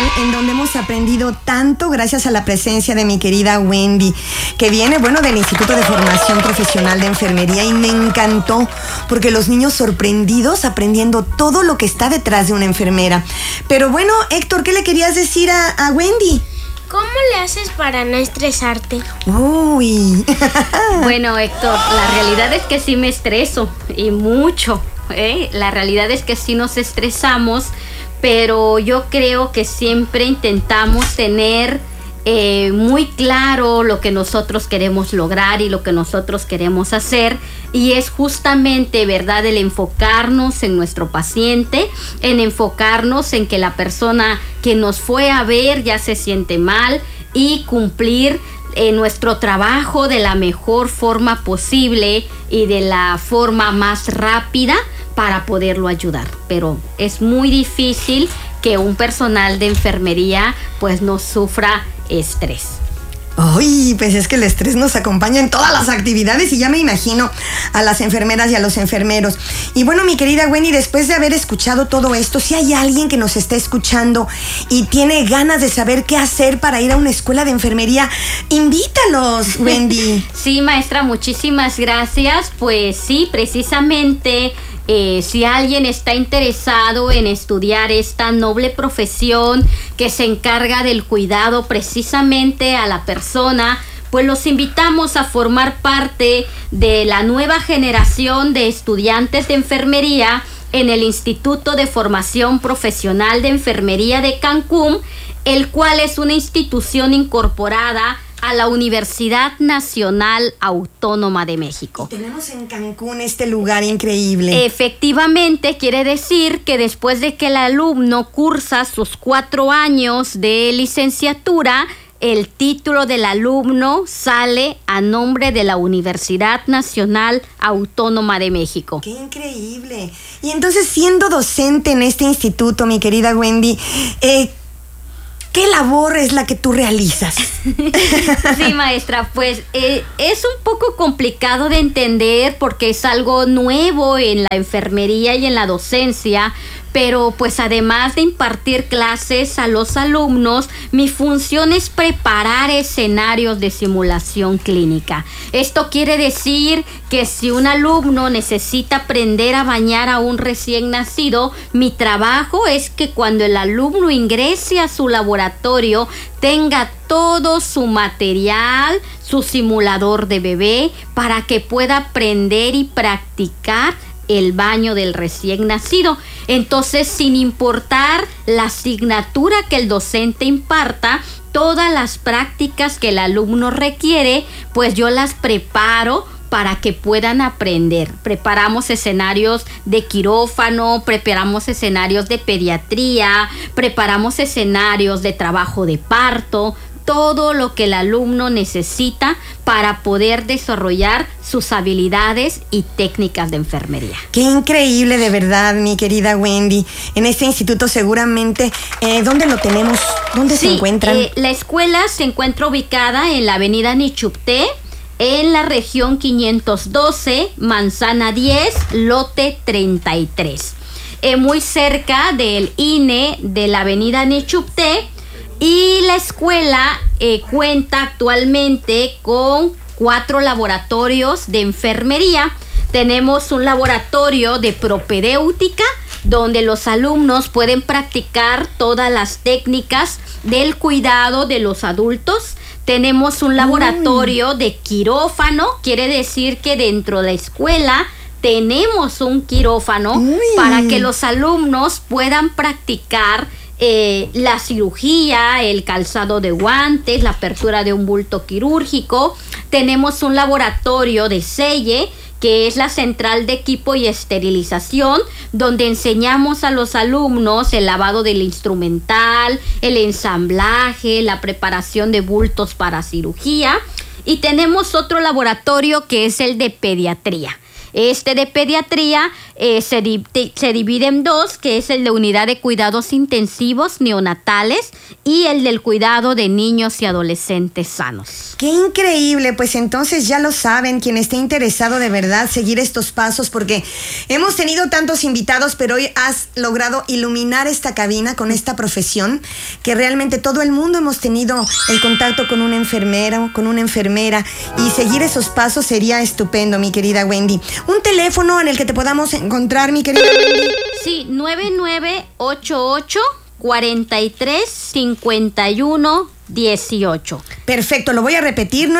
en donde hemos aprendido tanto gracias a la presencia de mi querida Wendy, que viene, del Instituto de Formación Profesional de Enfermería, y me encantó porque los niños sorprendidos aprendiendo todo lo que está detrás de una enfermera. Pero bueno, Héctor, ¿qué le querías decir a Wendy? ¿Cómo le haces para no estresarte? Uy. Bueno, Héctor, la realidad es que sí me estreso, y mucho, La realidad es que sí nos estresamos, pero yo creo que siempre intentamos tener muy claro lo que nosotros queremos lograr y lo que nosotros queremos hacer, y es justamente, ¿verdad?, el enfocarnos en nuestro paciente, en enfocarnos en que la persona que nos fue a ver ya se siente mal, y cumplir nuestro trabajo de la mejor forma posible y de la forma más rápida para poderlo ayudar. Pero es muy difícil que un personal de enfermería pues no sufra estrés. Ay, pues es que el estrés nos acompaña en todas las actividades, y ya me imagino a las enfermeras y a los enfermeros. Y bueno, mi querida Wendy, después de haber escuchado todo esto, si hay alguien que nos está escuchando y tiene ganas de saber qué hacer para ir a una escuela de enfermería, invítalos, Wendy. Sí, maestra, muchísimas gracias. Pues sí, precisamente, si alguien está interesado en estudiar esta noble profesión que se encarga del cuidado precisamente a la persona, pues los invitamos a formar parte de la nueva generación de estudiantes de enfermería en el Instituto de Formación Profesional de Enfermería de Cancún, el cual es una institución incorporada a la Universidad Nacional Autónoma de México. Tenemos en Cancún este lugar increíble. Efectivamente, quiere decir que después de que el alumno cursa sus 4 años de licenciatura, el título del alumno sale a nombre de la Universidad Nacional Autónoma de México. ¡Qué increíble! Y entonces, siendo docente en este instituto, mi querida Wendy, ¿qué labor es la que tú realizas? Sí, maestra, pues es un poco complicado de entender porque es algo nuevo en la enfermería y en la docencia, pero pues además de impartir clases a los alumnos, mi función es preparar escenarios de simulación clínica. Esto quiere decir que si un alumno necesita aprender a bañar a un recién nacido, mi trabajo es que cuando el alumno ingrese a su laboratorio tenga todo su material, su simulador de bebé, para que pueda aprender y practicar el baño del recién nacido. Entonces, sin importar la asignatura que el docente imparta, todas las prácticas que el alumno requiere, pues yo las preparo para que puedan aprender. Preparamos escenarios de quirófano, preparamos escenarios de pediatría, preparamos escenarios de trabajo de parto, todo lo que el alumno necesita para poder desarrollar sus habilidades y técnicas de enfermería. Qué increíble, de verdad, mi querida Wendy. En este instituto seguramente, ¿dónde lo tenemos? ¿Dónde se encuentran? La escuela se encuentra ubicada en la avenida Nichupté, en la región 512, manzana 10, lote 33. Muy cerca del INE de la avenida Nichupté. Y la escuela cuenta actualmente con 4 laboratorios de enfermería. Tenemos un laboratorio de propedéutica, donde los alumnos pueden practicar todas las técnicas del cuidado de los adultos. Tenemos un laboratorio de quirófano, quiere decir que dentro de la escuela tenemos un quirófano para que los alumnos puedan practicar la cirugía, el calzado de guantes, la apertura de un bulto quirúrgico. Tenemos un laboratorio de selle, que es la central de equipo y esterilización, donde enseñamos a los alumnos el lavado del instrumental, el ensamblaje, la preparación de bultos para cirugía. Y tenemos otro laboratorio que es el de pediatría. Este de pediatría se divide en dos, que es el de unidad de cuidados intensivos neonatales y el del cuidado de niños y adolescentes sanos. ¡Qué increíble! Pues entonces ya lo saben, quien esté interesado de verdad seguir estos pasos, porque hemos tenido tantos invitados, pero hoy has logrado iluminar esta cabina con esta profesión, que realmente todo el mundo hemos tenido el contacto con una enfermera, con una enfermera, y seguir esos pasos sería estupendo, mi querida Wendy. ¿Un teléfono en el que te podamos encontrar, mi querida Wendy? Sí, 9988-4351-18. Perfecto, lo voy a repetir,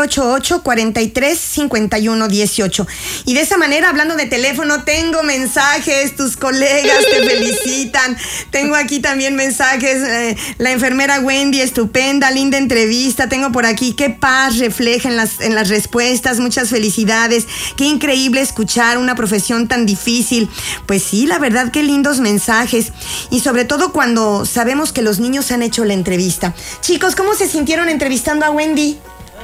9988-4351-18. Y de esa manera, hablando de teléfono, tengo mensajes, tus colegas te felicitan. Tengo aquí también mensajes, la enfermera Wendy, estupenda, linda entrevista. Tengo por aquí, qué paz refleja en las respuestas, muchas felicidades. Qué increíble escuchar una profesión tan difícil. Pues sí, la verdad, qué lindos mensajes. Y sobre todo cuando sabemos que los niños han hecho la entrevista. Chicos, ¿cómo se sintieron entrevistando a Wendy?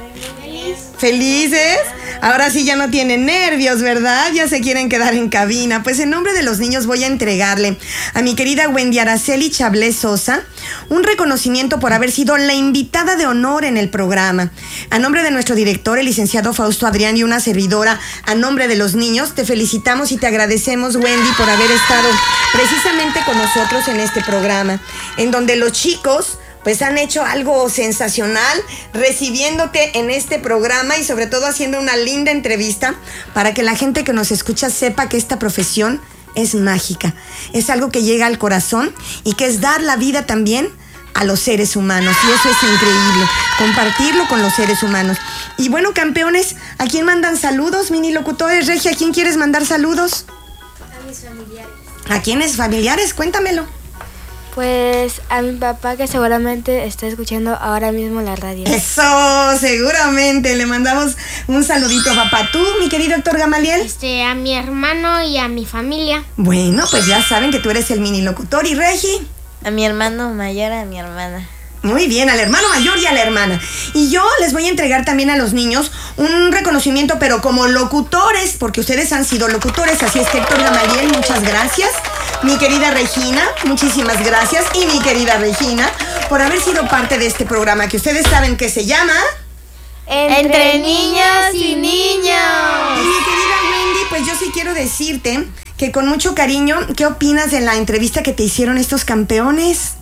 ¿Felices? Ahora sí ya no tienen nervios, ¿verdad? Ya se quieren quedar en cabina. Pues en nombre de los niños voy a entregarle a mi querida Wendy Araceli Chablé Sosa un reconocimiento por haber sido la invitada de honor en el programa. A nombre de nuestro director, el licenciado Fausto Adrián, y una servidora, a nombre de los niños, te felicitamos y te agradecemos, Wendy, por haber estado precisamente con nosotros en este programa, en donde los chicos pues han hecho algo sensacional recibiéndote en este programa y sobre todo haciendo una linda entrevista para que la gente que nos escucha sepa que esta profesión es mágica, es algo que llega al corazón y que es dar la vida también a los seres humanos, y eso es increíble, compartirlo con los seres humanos. Y bueno, campeones, ¿a quién mandan saludos, mini locutores? Regia, ¿a quién quieres mandar saludos? A mis familiares. ¿A quiénes familiares? Cuéntamelo. Pues a mi papá, que seguramente está escuchando ahora mismo la radio. Eso, seguramente. Le mandamos un saludito a papá. ¿Tú, mi querido Héctor Gamaliel? A mi hermano y a mi familia. Bueno, pues ya saben que tú eres el mini locutor. ¿Y Regi? A mi hermano mayor, a mi hermana. Muy bien, al hermano mayor y a la hermana. Y yo les voy a entregar también a los niños un reconocimiento, pero como locutores, porque ustedes han sido locutores. Así es que, Héctor Gamaliel, muchas gracias. Mi querida Regina, muchísimas gracias. Y mi querida Regina, por haber sido parte de este programa que ustedes saben que se llama... Entre niños y niños. Y mi querida Wendy, pues yo sí quiero decirte que con mucho cariño, ¿qué opinas de la entrevista que te hicieron estos campeones?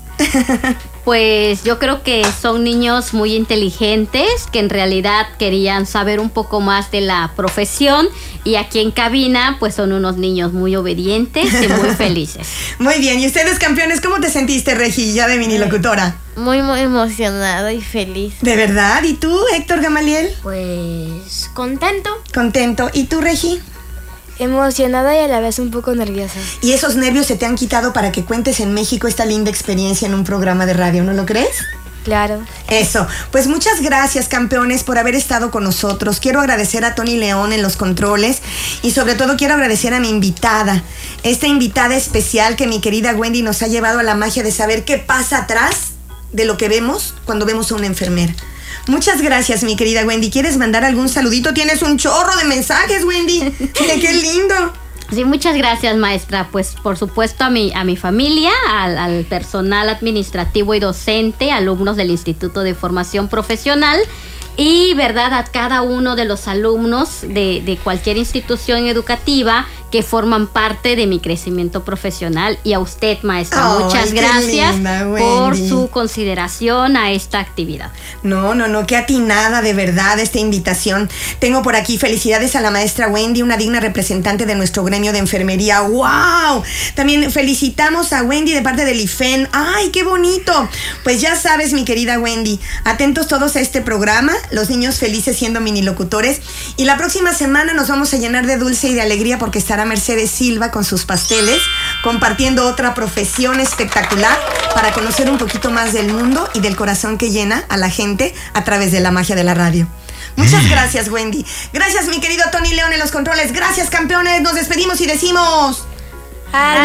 Pues yo creo que son niños muy inteligentes que en realidad querían saber un poco más de la profesión, y aquí en cabina pues son unos niños muy obedientes y muy felices. Muy bien, y ustedes, campeones, ¿cómo te sentiste, Regi, ya de mini locutora? Muy emocionado y feliz. ¿De verdad? ¿Y tú, Héctor Gamaliel? Pues contento. Contento. ¿Y tú, Regi? Emocionada y a la vez un poco nerviosa. ¿Y esos nervios se te han quitado para que cuentes en México esta linda experiencia en un programa de radio, no lo crees? Claro. Eso. Pues muchas gracias, campeones, por haber estado con nosotros. Quiero agradecer a Tony León en los controles y sobre todo quiero agradecer a mi invitada, esta invitada especial que mi querida Wendy nos ha llevado a la magia de saber qué pasa atrás de lo que vemos cuando vemos a una enfermera. Muchas gracias, mi querida Wendy. ¿Quieres mandar algún saludito? Tienes un chorro de mensajes, Wendy. ¡Qué lindo! Sí, muchas gracias, maestra. Pues por supuesto a mi familia, al personal administrativo y docente, alumnos del Instituto de Formación Profesional, y verdad a cada uno de los alumnos de cualquier institución educativa que forman parte de mi crecimiento profesional, y a usted, maestra, muchas gracias por su consideración a esta actividad. No, qué atinada de verdad esta invitación. Tengo por aquí felicidades a la maestra Wendy, una digna representante de nuestro gremio de enfermería. ¡Wow! También felicitamos a Wendy de parte del IFEN. ¡Ay, qué bonito! Pues ya sabes, mi querida Wendy, atentos todos a este programa, los niños felices siendo mini locutores, y la próxima semana nos vamos a llenar de dulce y de alegría porque estará Mercedes Silva con sus pasteles, compartiendo otra profesión espectacular para conocer un poquito más del mundo y del corazón que llena a la gente a través de la magia de la radio. Muchas gracias, Wendy. Gracias, mi querido Tony León en los controles. Gracias, campeones. Nos despedimos y decimos...